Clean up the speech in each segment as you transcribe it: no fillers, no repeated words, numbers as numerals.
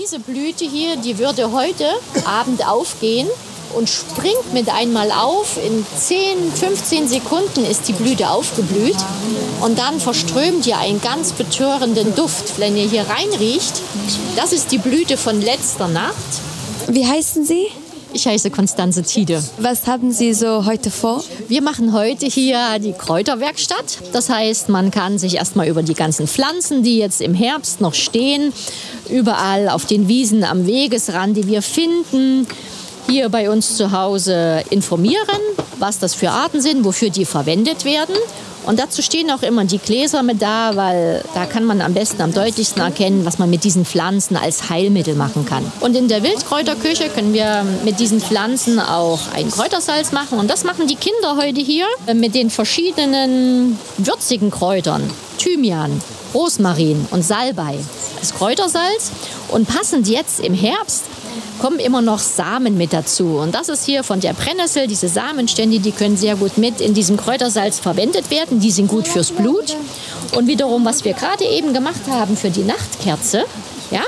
Diese Blüte hier, die würde heute Abend aufgehen und springt mit einmal auf. In 10, 15 Sekunden ist die Blüte aufgeblüht. Und dann verströmt ihr einen ganz betörenden Duft. Wenn ihr hier reinriecht, das ist die Blüte von letzter Nacht. Wie heißen Sie? Ich heiße Constanze Tiede. Was haben Sie so heute vor? Wir machen heute hier die Kräuterwerkstatt. Das heißt, man kann sich erstmal über die ganzen Pflanzen, die jetzt im Herbst noch stehen, überall auf den Wiesen am Wegesrand, die wir finden, hier bei uns zu Hause informieren, was das für Arten sind, wofür die verwendet werden. Und dazu stehen auch immer die Gläser mit da, weil da kann man am besten, am deutlichsten erkennen, was man mit diesen Pflanzen als Heilmittel machen kann. Und in der Wildkräuterküche können wir mit diesen Pflanzen auch ein Kräutersalz machen. Und das machen die Kinder heute hier mit den verschiedenen würzigen Kräutern. Thymian, Rosmarin und Salbei als Kräutersalz. Und passend jetzt im Herbst kommen immer noch Samen mit dazu. Und das ist hier von der Brennnessel, diese Samenstände, die können sehr gut mit in diesem Kräutersalz verwendet werden. Die sind gut fürs Blut. Und wiederum, was wir gerade eben gemacht haben für die Nachtkerze, ja,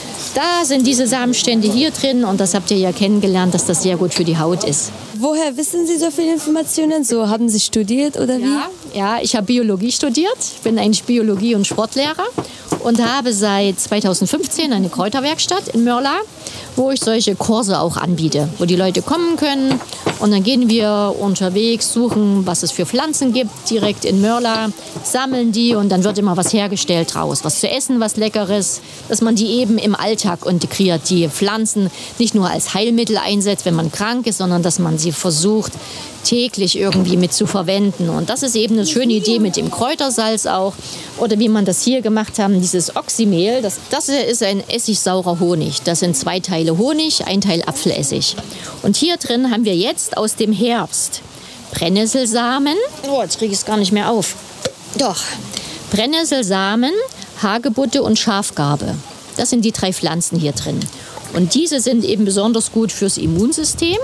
da sind diese Samenstände hier drin. Und das habt ihr ja kennengelernt, dass das sehr gut für die Haut ist. Woher wissen Sie so viele Informationen? So, haben Sie studiert oder wie? Ja, ich habe Biologie studiert. Ich bin eigentlich Biologie- und Sportlehrer und habe seit 2015 eine Kräuterwerkstatt in Mörla, wo ich solche Kurse auch anbiete, wo die Leute kommen können. Und dann gehen wir unterwegs, suchen, was es für Pflanzen gibt, direkt in Mörla, sammeln die und dann wird immer was hergestellt draus. Was zu essen, was Leckeres, dass man die eben im Alltag integriert. Die Pflanzen nicht nur als Heilmittel einsetzt, wenn man krank ist, sondern dass man sie versucht, täglich irgendwie mit zu verwenden. Und das ist eben eine schöne Idee mit dem Kräutersalz auch. Oder wie man das hier gemacht haben, dieses Oxymehl. Das hier ist ein essigsaurer Honig. Das sind 2 Teile Honig, 1 Teil Apfelessig. Und hier drin haben wir jetzt aus dem Herbst Brennnesselsamen. Oh, jetzt kriege ich es gar nicht mehr auf. Doch. Brennnesselsamen, Hagebutte und Schafgarbe. Das sind die 3 Pflanzen hier drin. Und diese sind eben besonders gut fürs Immunsystem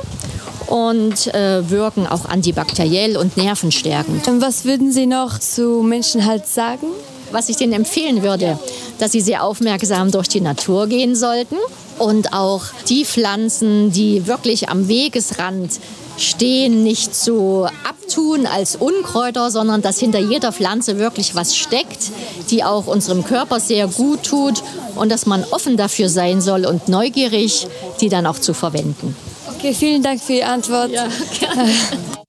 und wirken auch antibakteriell und nervenstärkend. Und was würden Sie noch zu Menschen halt sagen? Was ich denen empfehlen würde, dass sie sehr aufmerksam durch die Natur gehen sollten und auch die Pflanzen, die wirklich am Wegesrand stehen, nicht so abtun als Unkräuter, sondern dass hinter jeder Pflanze wirklich was steckt, die auch unserem Körper sehr gut tut und dass man offen dafür sein soll und neugierig, die dann auch zu verwenden. Okay, vielen Dank für Ihre Antwort. Ja, gerne.